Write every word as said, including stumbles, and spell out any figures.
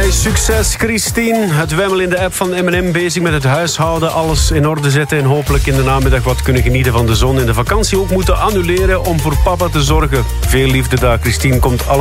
Hey, succes Christine. Het Wemmel in de app van M en M bezig met het huishouden. Alles in orde zetten en hopelijk in de namiddag wat kunnen genieten van de zon. En de vakantie ook moeten annuleren om voor papa te zorgen. Veel liefde daar, Christine. Komt allemaal